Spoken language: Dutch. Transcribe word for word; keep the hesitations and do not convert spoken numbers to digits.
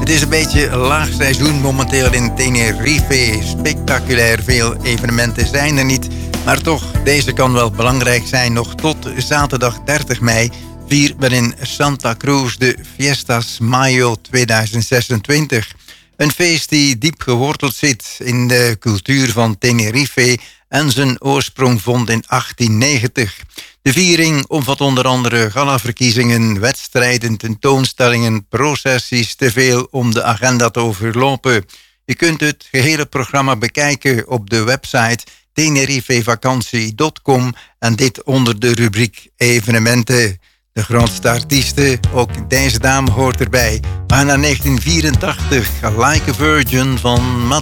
Het is een beetje laag seizoen momenteel in Tenerife. Spectaculair veel evenementen zijn er niet. Maar toch, deze kan wel belangrijk zijn. Nog tot zaterdag dertig mei viert men in Santa Cruz de Fiestas Mayo tweeduizend zesentwintig. Een feest die diep geworteld zit in de cultuur van Tenerife en zijn oorsprong vond in achttien negentig. De viering omvat onder andere galaverkiezingen, wedstrijden, tentoonstellingen, processies, te veel om de agenda te overlopen. Je kunt het gehele programma bekijken op de website tenerifevakantie punt com en dit onder de rubriek evenementen. De grootste artiesten, ook deze dame hoort erbij. Maar naar negentien vierentachtig, Like a Virgin van Madonna.